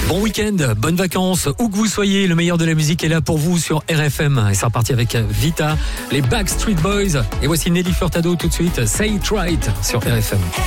Bon week-end, bonnes vacances, où que vous soyez, le meilleur de la musique est là pour vous sur RFM. Et c'est reparti avec Vita, les Backstreet Boys. Et voici Nelly Furtado tout de suite, Say It Right sur RFM.